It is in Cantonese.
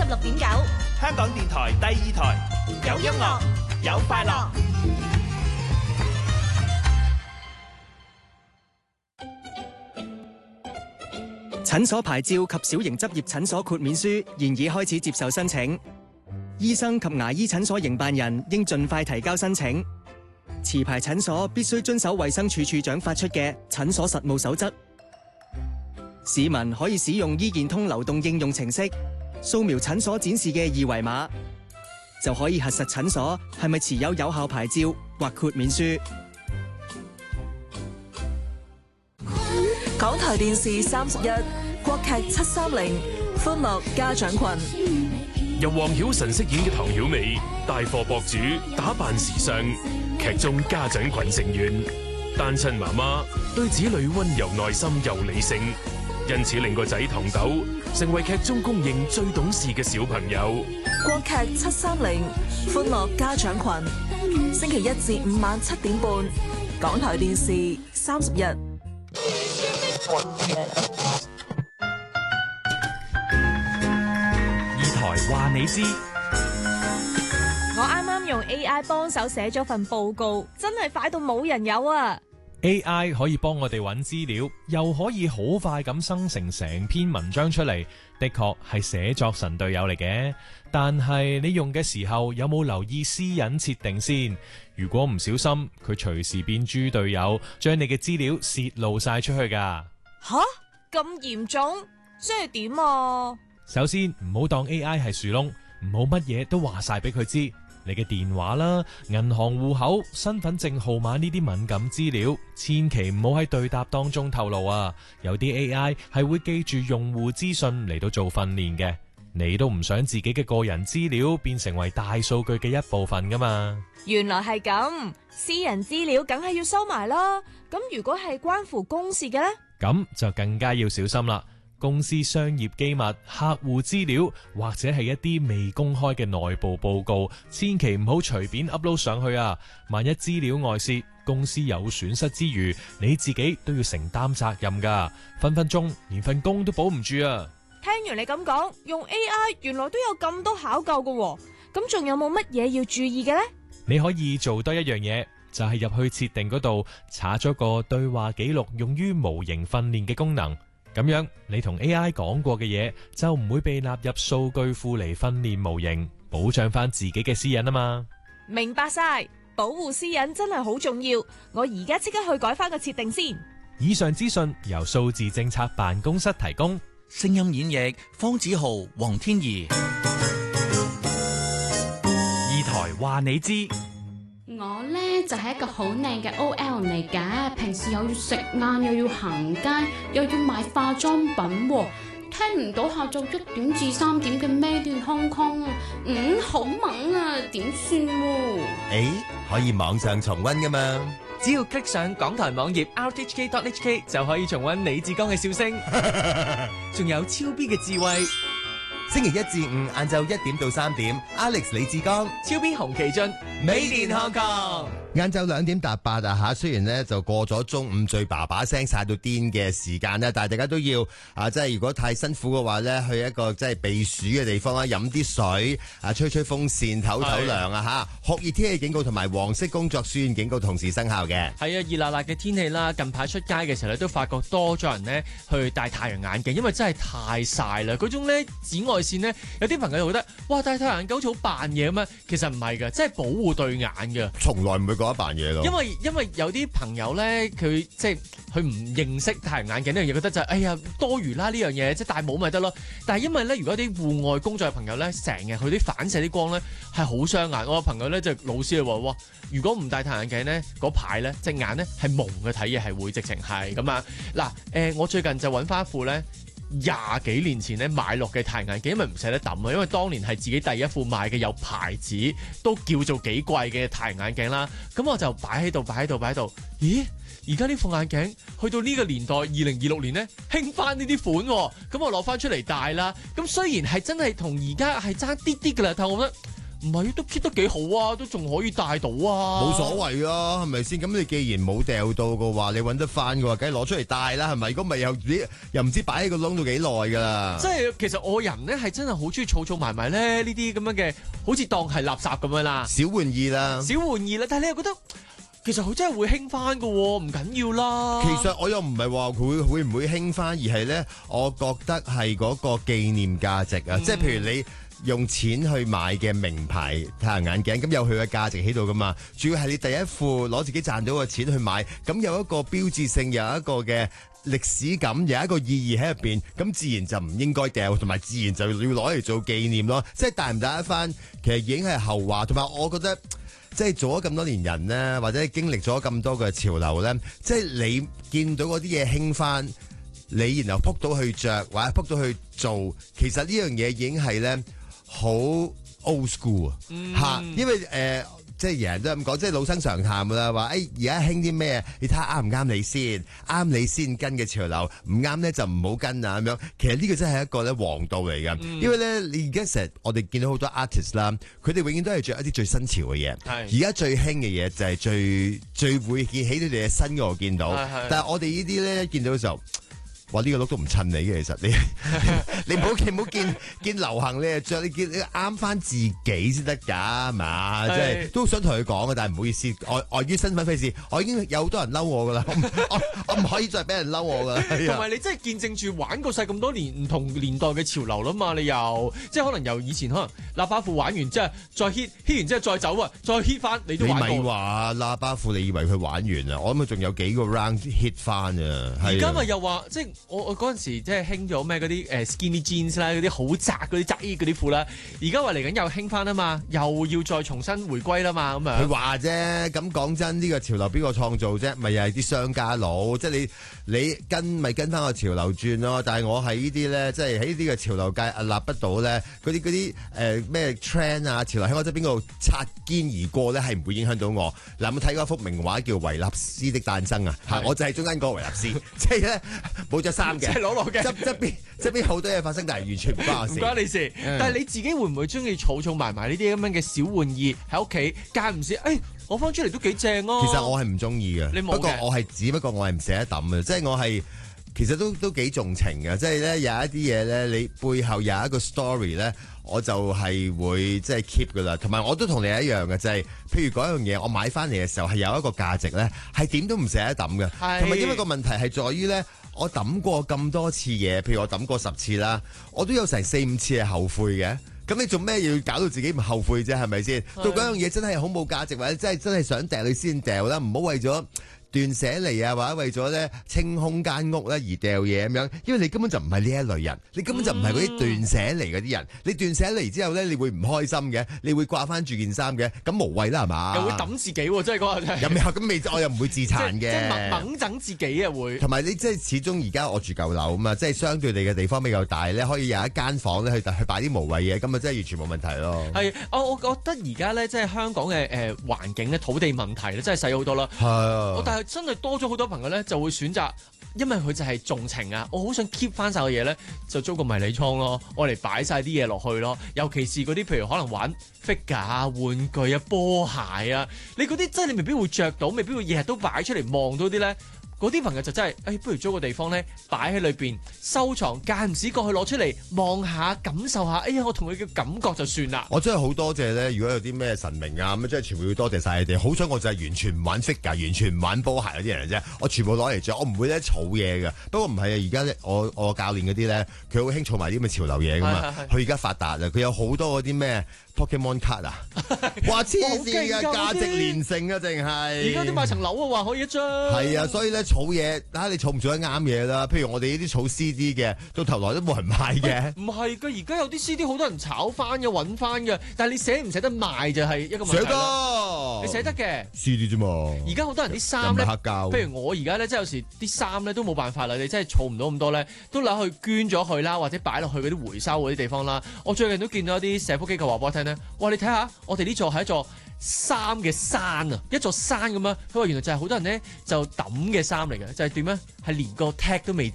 96.9， 香港電台第2台，有音樂，有快樂。 診所牌照及小型執業診所豁免書現已開始接受申請，醫生及牙醫診所營辦人應盡快提交申請。持牌診所必須遵守衛生署署長發出嘅診所實務守則。市民可以使用醫健通流動應用程式，掃描診所展示嘅二維碼，就可以核實診所係咪持有有效牌照或豁免書。 港台電視31國劇730歡樂家長群， 由黃曉晨飾演嘅唐曉美，帶貨博主，打扮時尚，劇中家長群成員，單親媽媽對子女溫柔耐心又理性，因此令個仔唐豆成為劇中公認最懂事嘅小朋友。 國劇730歡樂家長群，星期1至5晚7點半，港台電視31。 二台話你知， 我啱啱用 AI 幫手寫咗份報告，真係快到冇人有啊！ AI 可以幫我哋揾資料，又可以好快咁生成成篇文章出嚟，的確係寫作神隊友嚟嘅。但係你用嘅時候有冇留意私隱設定先？如果唔小心，佢隨時變豬隊友，將你嘅資料泄露晒出去噶。 吓？咁嚴重？即係點啊？ 首先唔好當 AI 係樹窿，唔好乜嘢都話晒俾佢知。你嘅電話啦、銀行戶口、身份證號碼呢啲敏感資料，千祈唔好喺對答當中透露啊！有啲 AI 係會記住用戶資訊嚟到做訓練嘅，你都唔想自己嘅個人資料變成為大數據嘅一部分噶嘛？ 原來係咁，私人資料梗係要收埋啦。咁如果係關乎公事嘅呢？ 咁就更加要小心啦。公司商業機密、客戶資料或者係一啲未公開嘅內部報告，千祈唔好隨便 upload 上去啊！萬一資料外泄，公司有損失之餘，你自己都要承擔責任噶，分分鐘連份工都保唔住啊！ 聽完你咁講，用 AI 原來都有咁多考究噶喎，咁仲有冇乜嘢要注意嘅呢？ 你可以做多一樣嘢，就係入去設定嗰度查咗個對話記錄，用於模型訓練嘅功能。咁樣你同 AI 講過嘅嘢就唔會被納入數據庫嚟訓練模型，保障翻自己嘅私隱啊嘛。 明白晒，保護私隱真係好重要。我而家即刻去改翻個設定先。 以上資訊由數字政策辦公室提供。 聲音演繹方子豪、黃天怡。 二台話你知。 我呢就係一個好靚嘅 OL 嚟㗎，平時又要食晏，又要行街，又要買化妝品喎，聽唔到下晝1點至3點嘅 Made in Hong Kong 啊，好猛啊，點算喎？ 可以網上重溫㗎嘛？ 只要 click 上港台網頁 rthk.hk 就可以重溫李志剛嘅笑聲，仲有超 B 嘅智慧。 星期1至5晏晝1點到3點 ，Alex 李志剛、 超 B 洪其俊、 Made in Hong Kong。晏晝2點搭8啊吓，雖然咧就過咗中午最叭叭聲曬到癲嘅時間咧，但係大家都要即係如果太辛苦嘅話咧，去一個即係避暑嘅地方啦，飲啲水吹吹風扇，唞唞涼啊吓。酷熱天氣警告同埋黃色工作暑熱警告同時生效嘅。 係啊，熱辣辣嘅天氣啦，近排出街嘅時候咧，都發覺多咗人咧去戴太陽眼鏡，因為真係太曬啦。嗰種咧紫外線咧，有啲朋友就覺得哇，戴太陽眼鏡好似好扮嘢咁啊，其實唔係㗎，真係保護對眼㗎。 從來唔會覺得扮嘢咯。 因為有啲朋友咧，佢即係佢唔認識太陽眼鏡呢樣嘢，覺得就係哎呀多餘啦呢樣嘢，即係戴帽咪得咯。但係因為咧，如果啲戶外工作嘅朋友咧，成日佢啲反射啲光咧係好傷眼。我個朋友咧就老師話哇，如果唔戴太陽眼鏡咧，嗰排咧隻眼咧係蒙嘅，睇嘢係會直情係咁啊。嗱我最近就揾翻一副咧20幾年前咧買落嘅太陽眼鏡，因為唔捨得抌啊，因為當年係自己第一副買嘅有牌子都叫做幾貴嘅太陽眼鏡啦。咁我就擺喺度。咦？而家呢副眼鏡去到呢個年代，2026年咧興翻呢啲款喎，咁我攞翻出嚟戴啦。咁雖然係真係同而家係爭啲㗎啦，但我覺得唔係都 keep 得幾好啊，都仲可以帶到啊， 冇所謂啊，係咪先？咁你既然冇掉到嘅話，你揾得翻嘅話，梗係攞出嚟帶啦，係咪？如果唔係又唔知擺喺個窿度幾耐㗎啦。 即係其實我人咧係真係好中意儲埋埋咧呢啲咁樣嘅，好似當係垃圾咁樣啦， 小玩意啦， 但係你又覺得其實佢真係會興翻㗎喎，唔緊要啦。 其實我又唔係話佢會唔會興翻，而係咧，我覺得係嗰個紀念價值啊，即係譬如你用錢去買嘅名牌太陽眼鏡，咁有佢嘅價值喺度噶嘛。主要係你第一副攞自己賺到嘅錢去買，咁有一個標誌性，有一個嘅歷史感，有一個意義喺入邊，咁自然就唔應該掉，同埋自然就要攞嚟做紀念咯。即係帶唔帶得翻，其實已經係後話。同埋我覺得，即係做咗咁多年人咧，或者經歷咗咁多嘅潮流咧，即係你見到嗰啲嘢興翻，你然後撲到去着或者撲到去做，其實呢樣嘢已經係咧好 old school 啊，因為即係人人都咁講，即係老生常談噶啦，話而家興啲咩？你睇下啱唔啱你先，啱你先跟嘅潮流，唔啱咧就唔好跟啊咁樣。其實呢個真係一個咧王道嚟㗎，因為咧你而家成日我哋見到好多 artist 啦，佢哋永遠都係着一啲最新潮嘅嘢。而家最興嘅嘢就係最會見喺你哋嘅身嗰度見到，但係我哋呢啲咧見到嘅時候，哇！呢個 look 都唔襯你嘅，其實你唔好見流行你着，你啱翻自己先得㗎，係嘛？即係都想同佢講嘅，但係唔好意思，礙於身份費事，我已經有好多人嬲我㗎啦，我唔可以再俾人嬲我㗎。 同埋你真係見證住玩過晒咁多年唔同年代嘅潮流啦嘛，你又即係可能由以前可能喇叭褲玩完之後再 hit 完之後再走啊，再 hit 翻你都玩過。 你咪話喇叭褲，你以為佢玩完啊？我諗佢仲有幾個 round hit 翻啊！ 而家咪又話即係。我嗰陣時即係興咗咩嗰啲skinny jeans 啦，嗰啲好窄嗰啲窄衣嗰啲褲啦，而家話嚟緊又興翻啊嘛，又要再重新回歸啦嘛咁樣。 佢話啫，咁講真，呢個潮流邊個創造啫？咪又係啲商家佬，即係你跟咪跟翻個潮流轉咯。但係我喺呢啲咧，即係喺呢啲嘅潮流界屹立不倒咧，嗰啲咩 trend 啊潮流喺我側邊度擦肩而過咧，係唔會影響到我。嗱，有冇睇過一幅名畫叫《維納斯的誕生》啊？我就係中間嗰個維納斯，即係咧冇着衫嘅。 即係攞落嘅， 側邊好多嘢發生，但係完全唔關我事。 唔關你事，但係你自己會唔會中意儲埋呢啲咁樣嘅小玩意喺屋企間唔時？攞翻出嚟都幾正啊！ 其實我係唔中意嘅，不過我係只不過我係唔捨得抌嘅，即係我係其實都幾重情嘅，即係咧有一啲嘢咧，你背後有一個 story 咧，我就係會即係 keep 噶啦。同埋我都同你一樣嘅，就係譬如嗰樣嘢我買翻嚟嘅時候係有一個價值咧，係點都唔捨得抌嘅。同埋因為個問題係在於咧。我抌過咁多次嘢，譬如我抌過10次啦，我都有成4-5次係後悔嘅。咁你做咩要搞到自己唔後悔啫？係咪先？到嗰樣嘢真係好冇價值，或者真係想掉你先掉啦，唔好為咗斷捨離啊，或者為咗咧清空間屋咧而掉嘢咁樣，因為你根本就唔係呢一類人，你根本就唔係嗰啲斷捨離嗰啲人。你斷捨離之後咧，你會唔開心嘅，你會掛翻住件衫嘅，咁無謂啦係嘛？ 又會抌自己喎，真係嗰日真係。 有咩咁未？我又唔會自殘嘅。 即係猛整自己啊會。同埋你即係始終而家我住舊樓啊嘛，即係相對你嘅地方比較大咧，可以有一間房咧去擺啲無謂嘢，咁啊真係完全冇問題咯。 係，我覺得而家咧即係香港嘅環境咧土地問題咧真係細好多啦。 係啊。 但係真係多咗好多朋友咧就會選擇，因為佢就係重情啊，我好想 keep 翻晒嘅嘢咧，就租個迷你倉咯，我嚟擺晒啲嘢落去咯。尤其是嗰啲譬如可能玩 figure 啊、玩具啊、波鞋啊，你嗰啲真係你未必會着到，未必會日日都擺出嚟望到啲咧。嗰啲朋友就真係，不如租個地方咧，擺喺裏邊收藏，間唔時過去攞出嚟望下，感受下。哎呀，我同佢嘅感覺就算啦。 我真係好多謝咧，如果有啲咩神明啊咁，真係全部要多謝晒你哋。好彩我就係完全唔玩 figure，完全唔玩波鞋嗰啲人啫。我全部攞嚟着，我唔會咧儲嘢嘅。不過唔係啊，而家咧我教練嗰啲咧，佢好興儲埋啲咁嘅潮流嘢噶嘛。佢而家發達啊，佢有好多嗰啲咩 Pokemon card 啊，哇黐線啊，價值連城啊，淨係。 而家啲買層樓啊，話可以一張。 係啊，所以咧儲嘢，睇下你儲唔儲得啱嘢啦。譬如我哋呢啲儲 CD 嘅，到頭來都冇人買嘅。 唔係㗎，而家有啲 CD 好多人炒翻嘅，揾翻嘅，但係你捨唔捨得賣就係一個問題啦。你捨得嘅 CD 啫嘛。 而家好多人啲衫咧，譬如我而家咧，即係有時啲衫咧都冇辦法啦，你真係儲唔到咁多咧，都攞去捐咗去啦，或者擺落去嗰啲回收嗰啲地方啦。我最近都見到一啲社福機構話俾我聽咧，哇！你睇下，我哋呢座係一座衫嘅山啊，一座山咁樣。佢話原來就係好多人咧就抌嘅衫嚟嘅，就係點咧？係連個 tag 都未